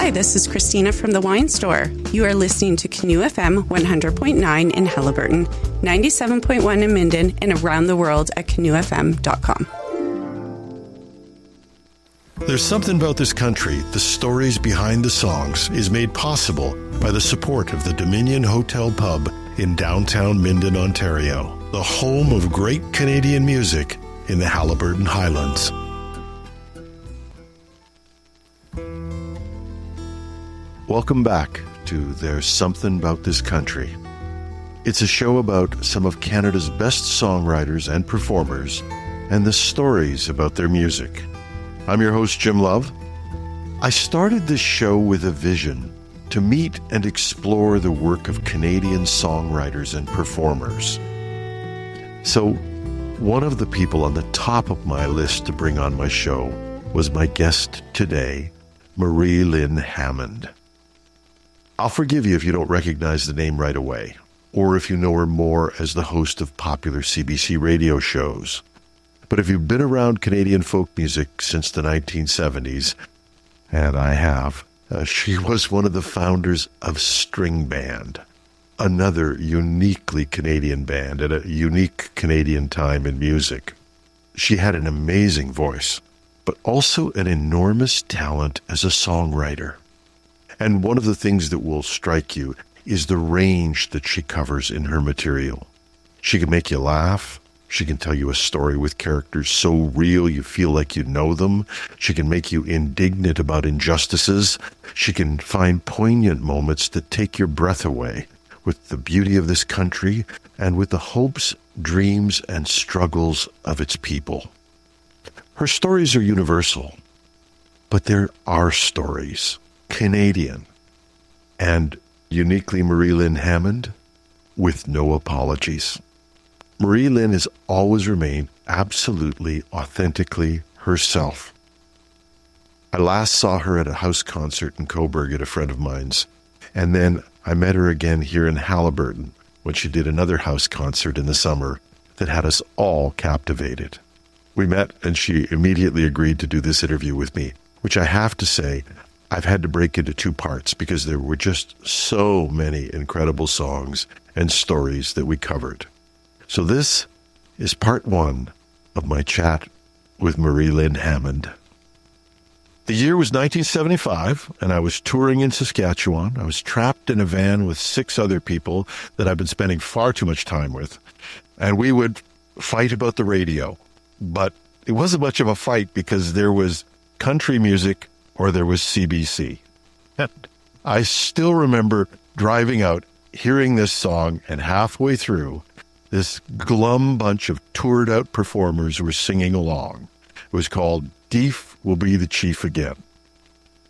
Hi, this is Christina from the Wine Store. You are listening to Canoe FM 100.9 in Haliburton, 97.1 in Minden, and around the world at canoefm.com. There's something about this country, the stories behind the songs, is made possible by the support of the Dominion Hotel Pub in downtown Minden, Ontario, the home of great Canadian music in the Haliburton Highlands. Welcome back to There's Something About This Country. It's a show about some of Canada's best songwriters and performers and the stories about their music. I'm your host, Jim Love. I started this show with a vision to meet and explore the work of Canadian songwriters and performers. So, one of the people on the top of my list to bring on my show was my guest today, Marie Lynn Hammond. I'll forgive you if you don't recognize the name right away, or if you know her more as the host of popular CBC radio shows. But if you've been around Canadian folk music since the 1970s, and I have, she was one of the founders of String Band, another uniquely Canadian band at a unique Canadian time in music. She had an amazing voice, but also an enormous talent as a songwriter. And one of the things that will strike you is the range that she covers in her material. She can make you laugh. She can tell you a story with characters so real you feel like you know them. She can make you indignant about injustices. She can find poignant moments that take your breath away with the beauty of this country and with the hopes, dreams, and struggles of its people. Her stories are universal, but there are stories, Canadian, and uniquely Marie Lynn Hammond, with no apologies. Marie Lynn has always remained absolutely, authentically herself. I last saw her at a house concert in Cobourg at a friend of mine's, and then I met her again here in Haliburton when she did another house concert in the summer that had us all captivated. We met and she immediately agreed to do this interview with me, which I have to say, I've had to break into two parts because there were just so many incredible songs and stories that we covered. So this is part one of my chat with Marie Lynn Hammond. The year was 1975, and I was touring in Saskatchewan. I was trapped in a van with 6 other people that I've been spending far too much time with. And we would fight about the radio. But it wasn't much of a fight because there was country music or there was CBC. And I still remember driving out, hearing this song, and halfway through, this glum bunch of toured-out performers were singing along. It was called Deef Will Be the Chief Again.